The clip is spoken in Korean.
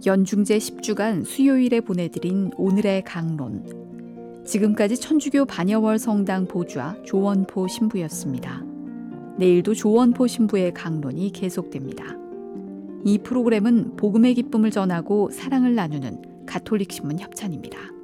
연중제 10주간 수요일에 보내드린 오늘의 강론. 지금까지 천주교 반야월 성당 보좌 조원포 신부였습니다. 내일도 조원포 신부의 강론이 계속됩니다. 이 프로그램은 복음의 기쁨을 전하고 사랑을 나누는 가톨릭 신문 협찬입니다.